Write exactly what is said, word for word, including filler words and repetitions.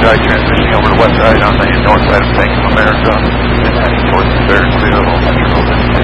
side, transitioning over to west side on the north side of Bank of America, and heading towards the Barracuda Electrical District.